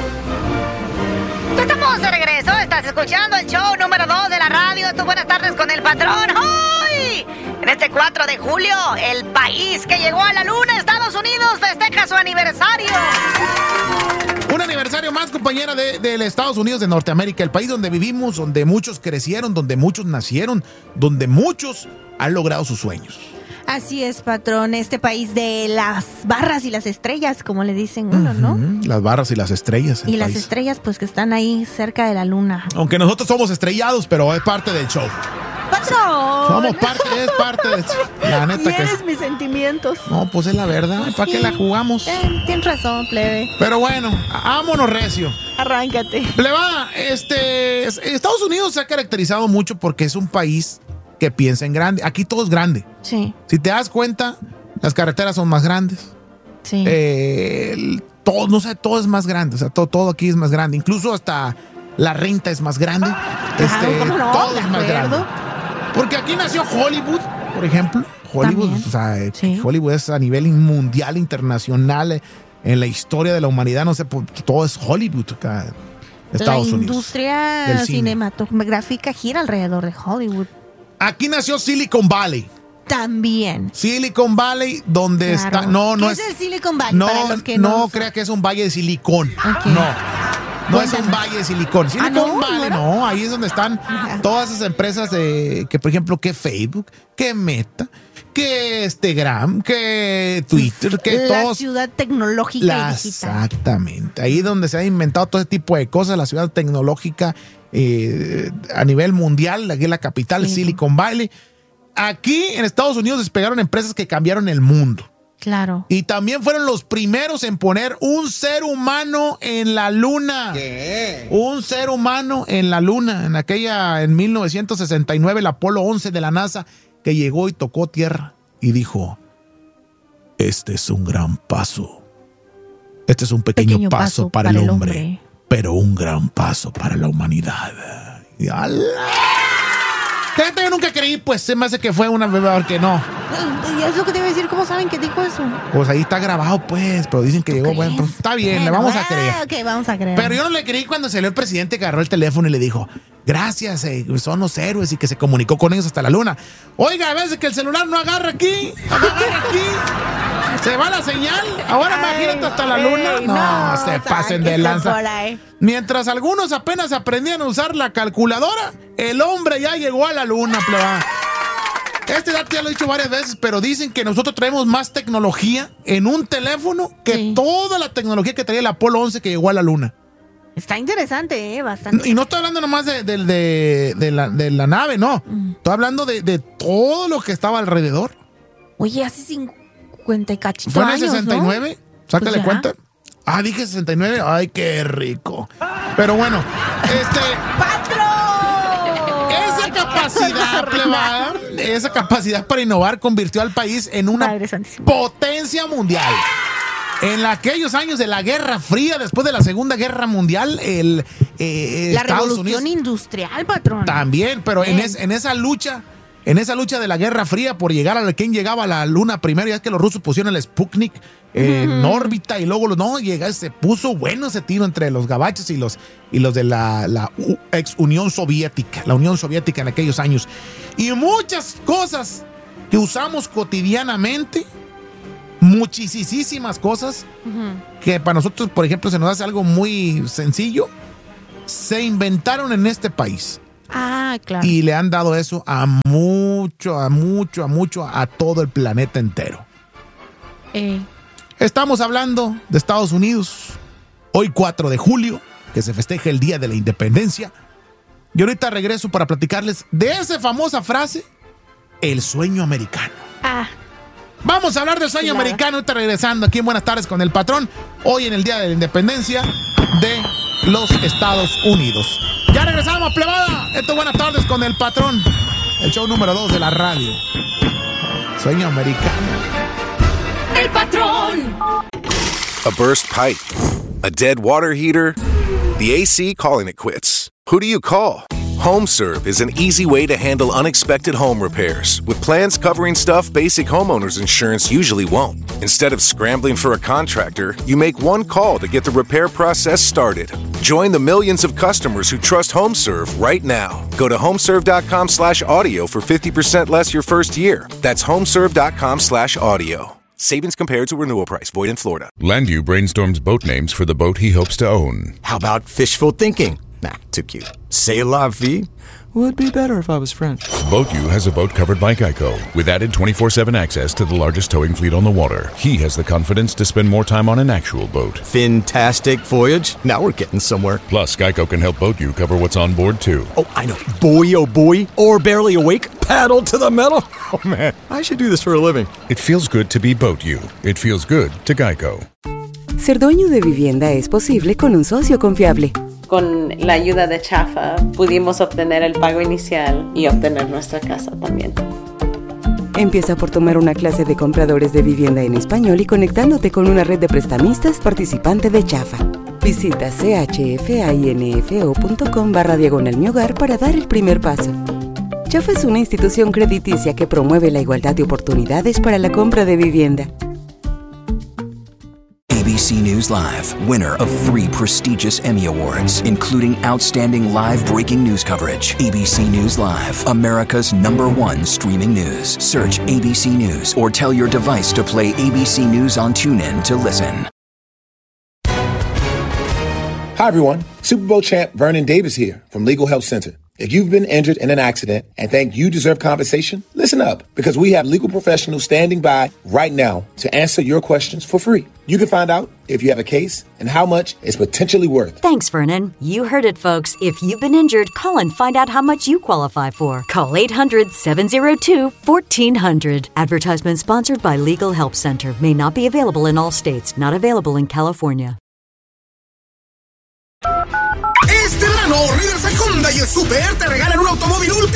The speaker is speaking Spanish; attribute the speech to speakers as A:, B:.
A: Ya estamos de regreso, estás escuchando el show número 2 de la radio, tu Buenas Tardes con el Patrón. ¡Hoy! En este 4 de julio, el país que llegó a la luna, Estados Unidos, festeja su aniversario.
B: Un aniversario más, compañera, del Estados Unidos de Norteamérica, el país donde vivimos, donde muchos crecieron, donde muchos nacieron, donde muchos han logrado sus sueños.
C: Así es, patrón, este país de las barras y las estrellas, como le dicen uno, ¿no?
B: Las barras y las estrellas.
C: Y las estrellas, pues, que están ahí cerca de la luna.
B: Aunque nosotros somos estrellados, pero es parte del show.
C: ¡Patrón!
B: Somos parte, es parte de... La neta que
C: es mis sentimientos.
B: No, pues es la verdad.
C: Pues
B: ¿para
C: sí.
B: qué la jugamos?
C: Tienes razón, plebe.
B: Pero bueno, vámonos recio.
C: Arráncate.
B: Plebada, Estados Unidos se ha caracterizado mucho porque es un país que piensa en grande. Aquí todo es grande.
C: Sí.
B: Si te das cuenta, las carreteras son más grandes.
C: Sí.
B: Todo, no sé, todo es más grande. O sea, todo aquí es más grande. Incluso hasta la renta es más grande.
C: Claro, ¿cómo no?
B: Todo es más grande. Porque aquí nació Hollywood, por ejemplo. Hollywood,
C: también.
B: o sea,
C: Sí.
B: Hollywood es a nivel mundial, internacional, en la historia de la humanidad, no sé, todo es Hollywood acá, Estados Unidos.
C: La industria
B: Del cine.
C: cinematográfica gira alrededor de Hollywood.
B: Aquí nació Silicon Valley.
C: También.
B: Silicon Valley, donde
C: Claro.
B: está... No,
C: ¿Qué
B: no
C: es el Silicon Valley? Para los que
B: no
C: no
B: crea que es un valle de silicón.
C: Ok.
B: No es un valle de silicón. Silicon
C: ¿no?
B: Valley, no, ahí es donde están todas esas empresas que, por ejemplo, que Facebook, que Meta, que Instagram, que Twitter, que
C: la
B: todos...
C: ciudad tecnológica y digital.
B: Exactamente. Ahí donde se ha inventado todo ese tipo de cosas, la ciudad tecnológica a nivel mundial, aquí es la capital,
C: Sí.
B: Silicon Valley. Aquí en Estados Unidos despegaron empresas que cambiaron el mundo.
C: Claro.
B: Y también fueron los primeros en poner un ser humano en la luna.
D: ¿Qué?
B: Un ser humano en la luna. En 1969, el Apolo 11 de la NASA, que llegó y tocó tierra y dijo: este es un gran paso. Este es un pequeño paso para el hombre, pero un gran paso para la humanidad. Y ¡ala! Yo nunca creí, pues se me hace que fue una bebé, que no.
C: Y es lo que te iba a decir, ¿cómo saben que dijo eso?
B: Pues ahí está grabado, pues, pero dicen que llegó,
C: ¿Crees?
B: bueno, pues está bien, le vamos a creer.
C: Ok, vamos a creer.
B: Pero yo no le creí cuando salió el presidente que agarró el teléfono y le dijo: gracias, son los héroes, y que se comunicó con ellos hasta la luna. Oiga, a veces que el celular no agarra aquí, se va la señal. Ahora imagínate hasta la luna. No, se pasen de lanza. Mientras algunos apenas aprendían a usar la calculadora, el hombre ya llegó a la luna, plebada. Este dato ya lo he dicho varias veces, pero dicen que nosotros traemos más tecnología en un teléfono que toda la tecnología que traía el Apolo 11 que llegó a la luna.
C: Está interesante, bastante.
B: Y no estoy hablando nomás de la nave, no. Estoy hablando de todo lo que estaba alrededor.
C: Oye, hace 50 y cachito
B: ¿Fue en el
C: años,
B: 69?
C: ¿no?
B: Sácale
C: Pues ya.
B: cuenta. Dije 69. Ay, qué rico. Pero bueno,
C: ¡Patrón!
B: esa capacidad, plebada, esa capacidad para innovar convirtió al país en una
C: Padre santísimo.
B: potencia mundial. En aquellos años de la Guerra Fría, después de la Segunda Guerra Mundial,
C: La
B: Estados
C: revolución
B: Unidos
C: industrial, patrón.
B: también, pero en esa lucha de la Guerra Fría por llegar a quién llegaba a la luna primero, ya es que los rusos pusieron el Sputnik en órbita y luego se puso bueno ese tiro entre los gabachos y los de la ex Unión Soviética, la Unión Soviética en aquellos años. Y muchas cosas que usamos cotidianamente, muchísimas cosas que para nosotros, por ejemplo, se nos hace algo muy sencillo, se inventaron en este país.
C: Claro.
B: Y le han dado eso a todo el planeta entero. Estamos hablando de Estados Unidos. Hoy 4 de julio, que se festeja el Día de la Independencia. Y ahorita regreso para platicarles de esa famosa frase, el sueño americano. Vamos a hablar del sueño americano. Ahorita regresando aquí en Buenas Tardes con el Patrón. Hoy en el Día de la Independencia de los Estados Unidos. Ya regresamos, plebada. Esto es Buenas Tardes con el Patrón. El show número 2 de la radio. Sueño americano.
E: El Patrón.
F: A burst pipe. A dead water heater. The AC calling it quits. Who do you call? HomeServe is an easy way to handle unexpected home repairs with plans covering stuff basic homeowners insurance usually won't. Instead of scrambling for a contractor, you make one call to get the repair process started. Join the millions of customers who trust HomeServe right now. Go to homeserve.com/audio for 50% less your first year. That's homeserve.com/audio. Savings compared to renewal price. Void in Florida.
D: Landu brainstorms boat names for the boat he hopes to own.
G: How about fishful thinking? Nah, too cute. C'est la vie? Would be better if I was French.
D: BoatU has a boat covered by Geico with added 24/7 access to the largest towing fleet on the water. He has the confidence to spend more time on an actual boat.
G: Fantastic voyage. Now we're getting somewhere.
D: Plus, Geico can help BoatU cover what's on board, too.
G: Oh, I know. Boy, oh boy. Or barely awake. Paddle to the metal. Oh, man. I should do this for a living.
D: It feels good to be BoatU. It feels good to Geico.
H: Ser dueño de vivienda es posible con un socio confiable.
I: Con la ayuda de Chafa pudimos obtener el pago inicial y obtener nuestra casa también.
H: Empieza por tomar una clase de compradores de vivienda en español y conectándote con una red de prestamistas participante de Chafa. Visita chfainfo.com/diagonal-mi-hogar para dar el primer paso. Chafa es una institución crediticia que promueve la igualdad de oportunidades para la compra de vivienda.
J: ABC News Live, winner of 3 prestigious Emmy Awards, including Outstanding Live Breaking News Coverage. ABC News Live, America's #1 streaming news. Search ABC News or tell your device to play ABC News on TuneIn to listen.
K: Hi, everyone. Super Bowl champ Vernon Davis here from Legal Help Center. If you've been injured in an accident and think you deserve compensation, listen up, because we have legal professionals standing by right now to answer your questions for free. You can find out if you have a case and how much it's potentially worth.
L: Thanks, Vernon. You heard it, folks. If you've been injured, call and find out how much you qualify for. Call 800-702-1400. Advertisement sponsored by Legal Help Center. May not be available in all states. Not available in California.
M: Este verano, Riverside Honda y el Super te regalan un automóvil